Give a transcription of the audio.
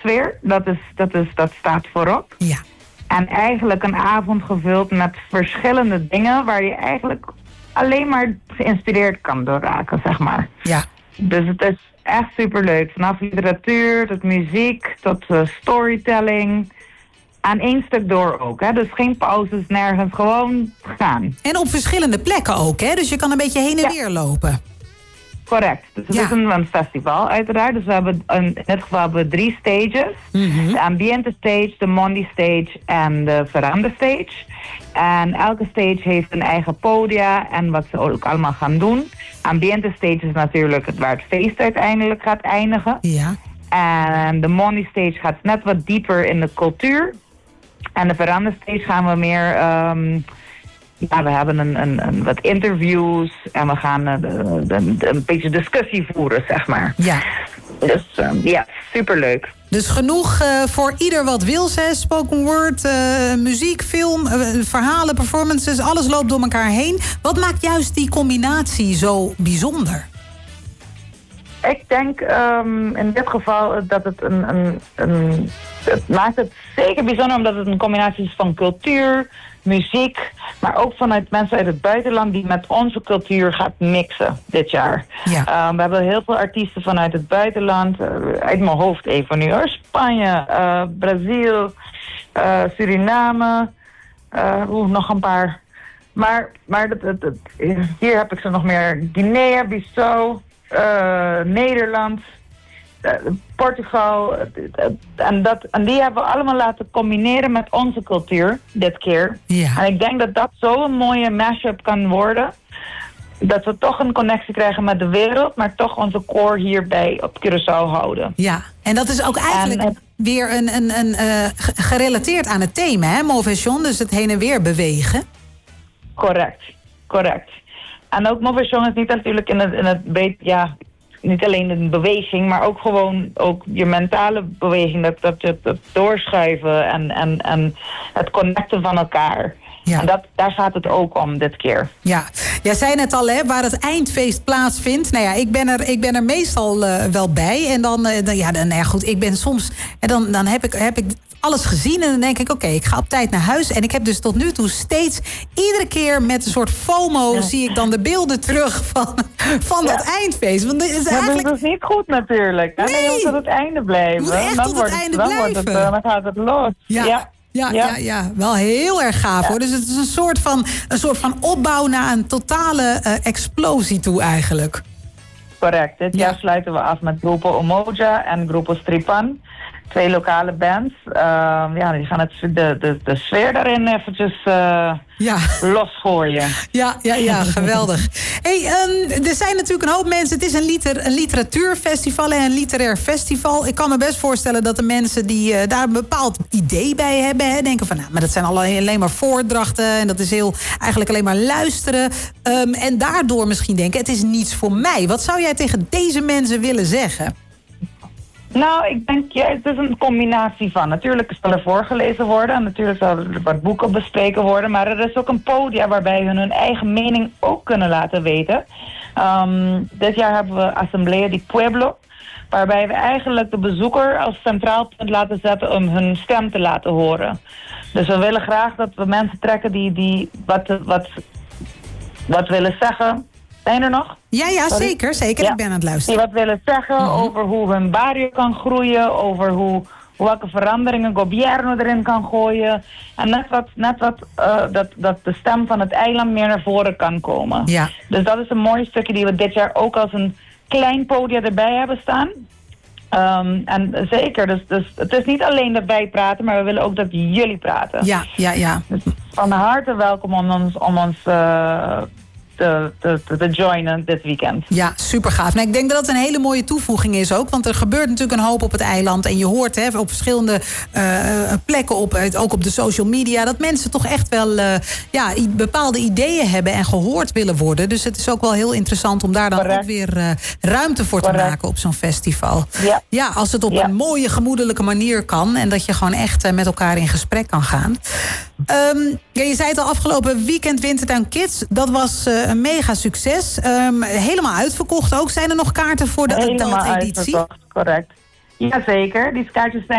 sfeer. Dat staat voorop. Ja. En eigenlijk een avond gevuld met verschillende dingen waar je eigenlijk alleen maar geïnspireerd kan door raken, zeg maar. Ja. Dus het is echt superleuk. Vanaf literatuur tot muziek tot storytelling. Aan één stuk door ook, hè. Dus geen pauzes, nergens. Gewoon gaan. En op verschillende plekken ook, hè? Dus je kan een beetje heen en weer lopen. Correct. Dus het is een festival uiteraard. Dus we hebben in dit geval hebben we 3 stages. Mm-hmm. De ambiente stage, de Mondi stage en de veranda stage. En elke stage heeft een eigen podia en wat ze ook allemaal gaan doen. Ambiente stage is natuurlijk waar het feest uiteindelijk gaat eindigen. Ja. En de Mondi stage gaat net wat dieper in de cultuur. En de veranda stage gaan we meer... we hebben een wat interviews en we gaan een beetje discussie voeren, zeg maar. Ja. Dus superleuk. Dus genoeg voor ieder wat wil, hè? Spoken word, muziek, film, verhalen, performances, alles loopt door elkaar heen. Wat maakt juist die combinatie zo bijzonder? Ik denk in dit geval dat het het maakt het zeker bijzonder omdat het een combinatie is van cultuur, muziek, maar ook vanuit mensen uit het buitenland die met onze cultuur gaat mixen dit jaar. Ja. We hebben heel veel artiesten vanuit het buitenland, uit mijn hoofd even nu hoor. Spanje, Brazil, Suriname, nog een paar. Maar hier heb ik ze nog meer. Guinea, Bissau, Nederland, Portugal. En die hebben we allemaal laten combineren met onze cultuur dit keer. Ja. En ik denk dat dat zo'n mooie mashup kan worden. Dat we toch een connectie krijgen met de wereld, maar toch onze core hierbij op Curaçao houden. Ja, en dat is ook eigenlijk weer een gerelateerd aan het thema, hè, Movetion, dus het heen en weer bewegen. Correct. En ook Movetion is niet natuurlijk niet alleen een beweging, maar ook gewoon je mentale beweging, dat het doorschuiven en het connecten van elkaar. Ja. En daar gaat het ook om dit keer. Ja, jij zei net al, hè, waar het eindfeest plaatsvindt. Nou ja, ik ben er meestal wel bij. En dan goed, ik ben soms... En dan heb ik alles gezien en dan denk ik, oké, ik ga op tijd naar huis. En ik heb dus tot nu toe steeds, iedere keer met een soort FOMO zie ik dan de beelden terug van dat eindfeest. Want het is eigenlijk... Dat is niet goed natuurlijk. Nee. Je moet tot het einde blijven. Moet echt tot het einde blijven. Dan gaat het los. Ja, wel heel erg gaaf hoor. Dus het is een soort van opbouw naar een totale explosie toe eigenlijk. Correct. Dit jaar sluiten we af met Grupo Umoja en Grupo Stripan. 2 lokale bands. Die gaan de sfeer daarin eventjes losgooien. Ja, geweldig. Hey, er zijn natuurlijk een hoop mensen. Het is een literatuurfestival en een literair festival. Ik kan me best voorstellen dat de mensen die daar een bepaald idee bij hebben, hè, denken van, maar dat zijn alleen maar voordrachten en dat is eigenlijk alleen maar luisteren. En daardoor misschien denken, het is niets voor mij. Wat zou jij tegen deze mensen willen zeggen? Nou, ik denk, het is een combinatie van. Natuurlijk zal er voorgelezen worden en natuurlijk zal er wat boeken bespreken worden. Maar er is ook een podia waarbij hun eigen mening ook kunnen laten weten. Dit jaar hebben we Asamblea di Pueblo, waarbij we eigenlijk de bezoeker als centraal punt laten zetten om hun stem te laten horen. Dus we willen graag dat we mensen trekken die wat willen zeggen. Zijn er nog? Ja, zeker. Ja. Ik ben aan het luisteren. Die wat willen zeggen over hoe hun barrio kan groeien, over welke veranderingen Gobierno erin kan gooien. En dat de stem van het eiland meer naar voren kan komen. Ja. Dus dat is een mooi stukje die we dit jaar ook als een klein podium erbij hebben staan. En zeker, dus het is niet alleen dat wij praten, maar we willen ook dat jullie praten. Ja. Dus van harte welkom om ons te joinen dit weekend. Ja, super gaaf. Nou, ik denk dat dat een hele mooie toevoeging is ook. Want er gebeurt natuurlijk een hoop op het eiland. En je hoort op verschillende plekken, ook op de social media, dat mensen toch echt wel bepaalde ideeën hebben en gehoord willen worden. Dus het is ook wel heel interessant om daar dan ook weer ruimte voor te maken op zo'n festival. Ja, als het op een mooie, gemoedelijke manier kan. En dat je gewoon echt met elkaar in gesprek kan gaan. Je zei het al, afgelopen weekend Wintertuin Kids. Dat was een mega succes. Helemaal uitverkocht ook. Zijn er nog kaarten voor de adult editie? Helemaal uitverkocht, correct. Jazeker, die kaartjes zijn